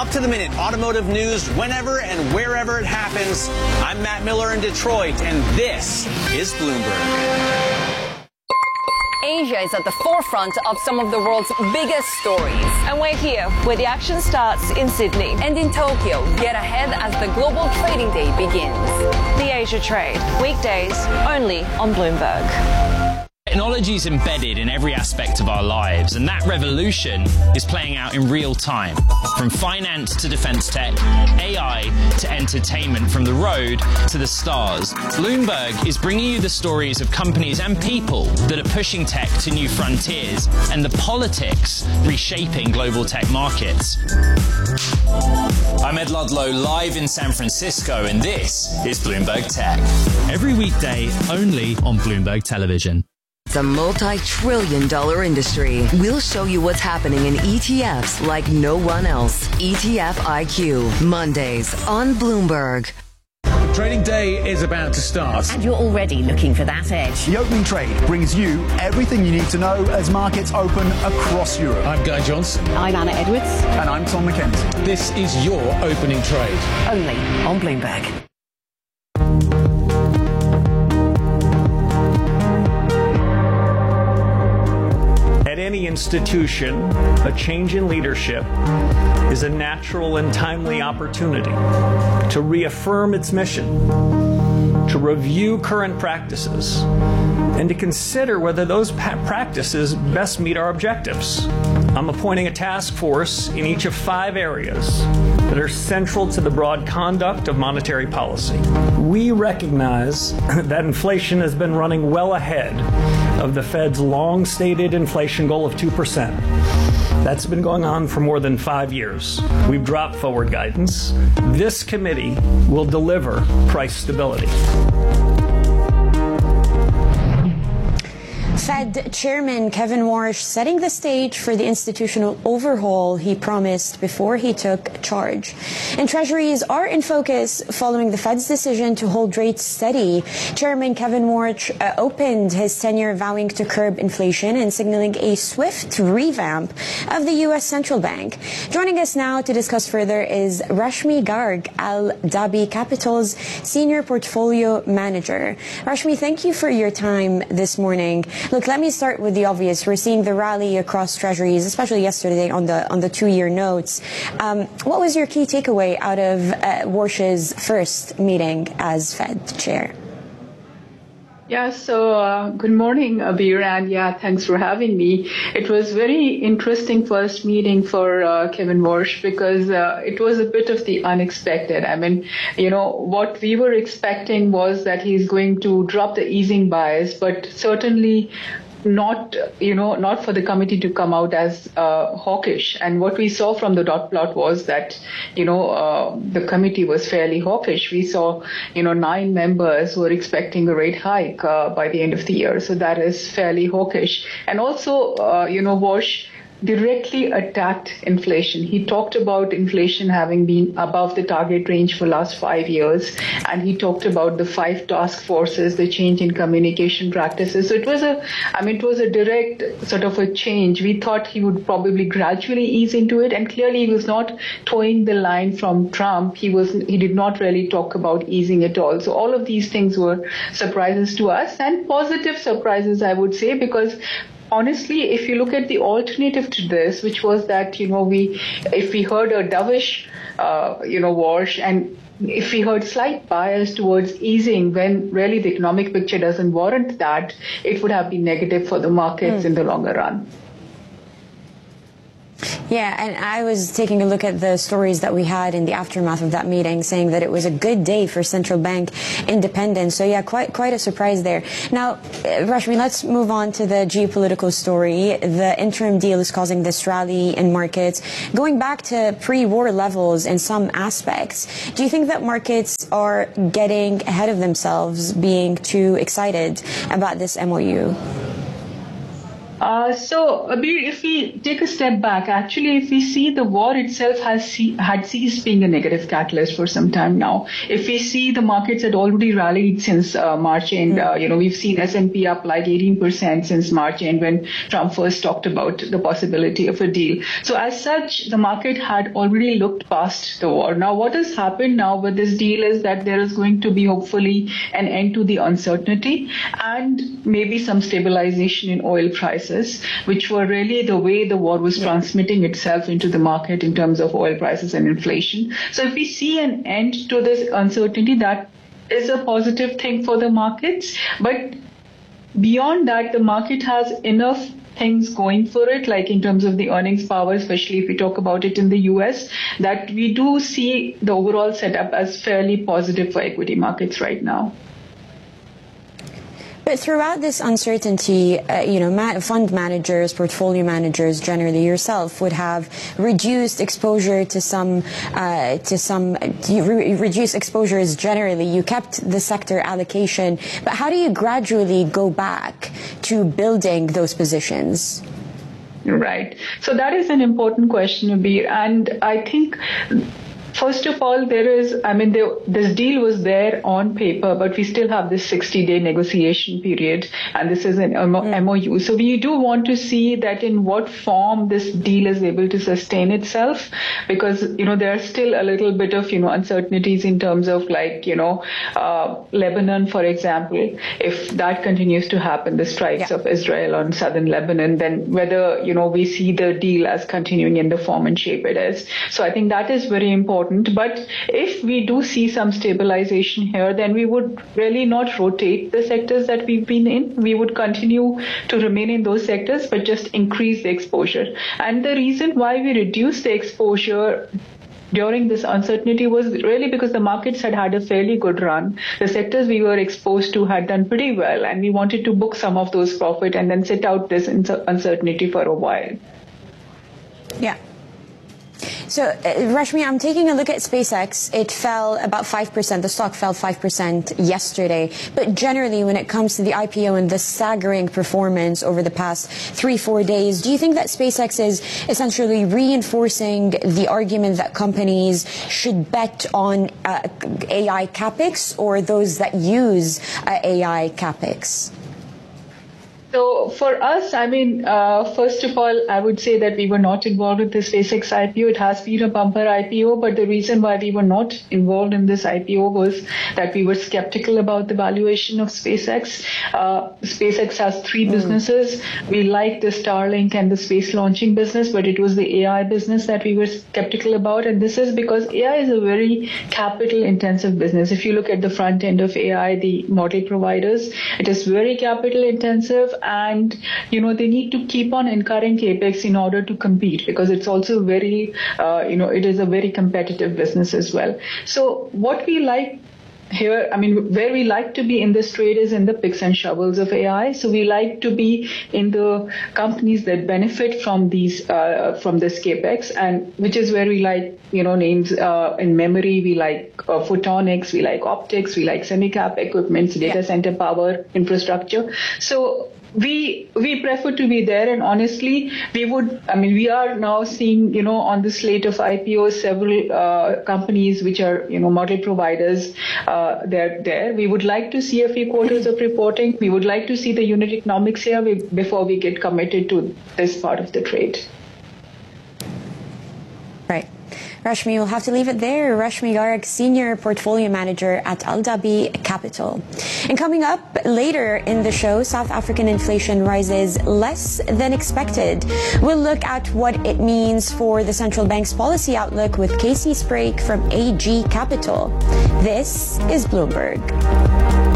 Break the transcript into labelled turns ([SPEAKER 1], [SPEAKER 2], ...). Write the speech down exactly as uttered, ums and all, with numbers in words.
[SPEAKER 1] up-to-the-minute automotive news whenever and wherever it happens. I'm Matt Miller in Detroit, and this is Bloomberg.
[SPEAKER 2] Asia is at the forefront of some of the world's biggest stories.
[SPEAKER 3] And we're here, where the action starts in Sydney.
[SPEAKER 2] And in Tokyo, get ahead as the global trading day begins.
[SPEAKER 3] The Asia Trade, weekdays only on Bloomberg.
[SPEAKER 4] Technology is embedded in every aspect of our lives, and that revolution is playing out in real time. From finance to defense tech, A I to entertainment, from the road to the stars. Bloomberg is bringing you the stories of companies and people that are pushing tech to new frontiers, and the politics reshaping global tech markets. I'm Ed Ludlow, live in San Francisco, and this is Bloomberg Tech.
[SPEAKER 5] Every weekday only on Bloomberg Television.
[SPEAKER 6] It's a multi-trillion dollar industry. We'll show you what's happening in E T Fs like no one else. E T F I Q, Mondays on Bloomberg.
[SPEAKER 7] The trading day is about to start.
[SPEAKER 8] And you're already looking for that edge.
[SPEAKER 9] The opening trade brings you everything you need to know as markets open across Europe.
[SPEAKER 7] I'm Guy Johnson.
[SPEAKER 8] I'm Anna Edwards.
[SPEAKER 9] And I'm Tom McKenzie.
[SPEAKER 7] This is your opening trade.
[SPEAKER 8] Only on Bloomberg.
[SPEAKER 10] At any institution, a change in leadership is a natural and timely opportunity to reaffirm its mission, to review current practices, and to consider whether those practices best meet our objectives. I'm appointing a task force in each of five areas that are central to the broad conduct of monetary policy. We recognize that inflation has been running well ahead of the Fed's long-stated inflation goal of two percent. That's been going on for more than five years. We've dropped forward guidance. This committee will deliver price stability.
[SPEAKER 11] Fed Chairman Kevin Warsh setting the stage for the institutional overhaul he promised before he took charge. And treasuries are in focus following the Fed's decision to hold rates steady. Chairman Kevin Warsh uh, opened his tenure vowing to curb inflation and signaling a swift revamp of the U S Central Bank. Joining us now to discuss further is Rashmi Garg, Al Dhabi Capital's Senior Portfolio Manager. Rashmi, thank you for your time this morning. Look, let me start with the obvious. We're seeing the rally across treasuries, especially yesterday on the on the two-year notes. Um, what was your key takeaway out of uh, Warsh's first meeting as Fed chair?
[SPEAKER 12] Yeah, so uh, good morning, Abir, and yeah, thanks for having me. It was very interesting first meeting for uh, Kevin Warsh because uh, it was a bit of the unexpected. I mean, you know, what we were expecting was that he's going to drop the easing bias, but certainly not, you know, not for the committee to come out as uh, hawkish. And what we saw from the dot plot was that, you know, uh, the committee was fairly hawkish. We saw, you know, nine members who were expecting a rate hike uh, by the end of the year. So that is fairly hawkish. And also, uh, you know, Warsh directly attacked inflation. He talked about inflation having been above the target range for last five years. And he talked about the five task forces, the change in communication practices. So it was a, I mean, it was a direct sort of a change. We thought he would probably gradually ease into it. And clearly he was not towing the line from Trump. He was, he did not really talk about easing at all. So all of these things were surprises to us and positive surprises, I would say, because honestly, if you look at the alternative to this, which was that, you know, we, if we heard a dovish, uh, you know, Warsh, and if we heard slight bias towards easing when really the economic picture doesn't warrant that, it would have been negative for the markets mm. in the longer run.
[SPEAKER 11] Yeah, and I was taking a look at the stories that we had in the aftermath of that meeting, saying that it was a good day for central bank independence. So yeah, quite quite a surprise there. Now, Rashmi, let's move on to the geopolitical story. The interim deal is causing this rally in markets, going back to pre-war levels in some aspects. Do you think that markets are getting ahead of themselves, being too excited about this M O U?
[SPEAKER 12] Uh, so, Abir, if we take a step back, actually, if we see the war itself has see, had ceased being a negative catalyst for some time now. If we see the markets had already rallied since uh, March end, uh, you know, we've seen S and P up like eighteen percent since March end when Trump first talked about the possibility of a deal. So as such, the market had already looked past the war. Now, what has happened now with this deal is that there is going to be hopefully an end to the uncertainty and maybe some stabilization in oil prices, which were really the way the war was transmitting itself into the market in terms of oil prices and inflation. So if we see an end to this uncertainty, that is a positive thing for the markets. But beyond that, the market has enough things going for it, like in terms of the earnings power, especially if we talk about it in the U S, that we do see the overall setup as fairly positive for equity markets right now.
[SPEAKER 11] But throughout this uncertainty, uh, you know, ma- fund managers, portfolio managers, generally yourself, would have reduced exposure to some, uh, to some, re- reduced exposures generally. You kept the sector allocation, but how do you gradually go back to building those positions?
[SPEAKER 12] Right. So that is an important question, Abir. And I think, first of all, there is, I mean, there, this deal was there on paper, but we still have this sixty-day negotiation period, and this is an M O U. So we do want to see that in what form this deal is able to sustain itself, because, you know, there are still a little bit of, you know, uncertainties in terms of, like, you know, uh, Lebanon, for example. If that continues to happen, the strikes yeah. of Israel on southern Lebanon, then whether, you know, we see the deal as continuing in the form and shape it is. So I think that is very important. But if we do see some stabilization here, then we would really not rotate the sectors that we've been in. We would continue to remain in those sectors, but just increase the exposure. And the reason why we reduced the exposure during this uncertainty was really because the markets had had a fairly good run. The sectors we were exposed to had done pretty well, and we wanted to book some of those profit and then sit out this uncertainty for a while.
[SPEAKER 11] Yeah. So, uh, Rashmi, I'm taking a look at SpaceX. It fell about five percent. The stock fell five percent yesterday. But generally, when it comes to the I P O and the staggering performance over the past three, four days, do you think that SpaceX is essentially reinforcing the argument that companies should bet on uh, A I capex or those that use uh, A I capex?
[SPEAKER 12] So for us, I mean, uh, first of all, I would say that we were not involved with the SpaceX I P O. It has been a bumper I P O, but the reason why we were not involved in this I P O was that we were skeptical about the valuation of SpaceX. Uh, SpaceX has three mm. businesses. We like the Starlink and the space launching business, but it was the A I business that we were skeptical about. And this is because A I is a very capital intensive business. If you look at the front end of A I, the model providers, it is very capital intensive. And, you know, they need to keep on incurring capex in order to compete, because it's also very, uh, you know, it is a very competitive business as well. So what we like here, I mean, where we like to be in this trade is in the picks and shovels of A I. So we like to be in the companies that benefit from these, uh, from this capex, and which is where we like, you know, names uh, in memory. We like uh, photonics, we like optics, we like semi-cap equipments, data yeah. center power infrastructure. So we we prefer to be there, and honestly, we would, I mean, we are now seeing, you know, on the slate of I P Os, several uh, companies which are, you know, model providers, uh, they're there. We would like to see a few quarters of reporting. We would like to see the unit economics here before we get committed to this part of the trade.
[SPEAKER 11] Right. Rashmi, we'll have to leave it there. Rashmi Garg, Senior Portfolio Manager at Al Dhabi Capital. And coming up later in the show, South African inflation rises less than expected. We'll look at what it means for the central bank's policy outlook with Casey Sprague from A G Capital. This is Bloomberg.